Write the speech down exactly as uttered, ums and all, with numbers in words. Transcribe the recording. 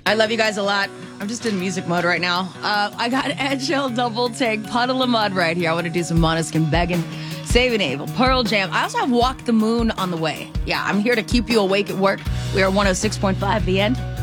I love you guys a lot. I'm just in music mode right now. Uh, I got Ed Sheeran Double Take, Puddle of Mud right here. I want to do some Måneskin Begging, Saving Abel, Pearl Jam. I also have Walk the Moon on the way. Yeah, I'm here to keep you awake at work. We are one oh six point five The End.